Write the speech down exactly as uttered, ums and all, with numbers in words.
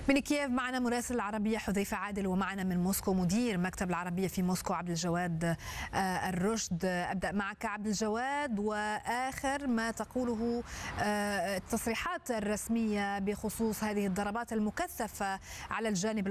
من كييف معنا مراسل العربية حذيفة عادل، ومعنا من موسكو مدير مكتب العربية في موسكو عبد الجواد الرشد. أبدأ معك عبد الجواد، وآخر ما تقوله التصريحات الرسمية بخصوص هذه الضربات المكثفة على الجانب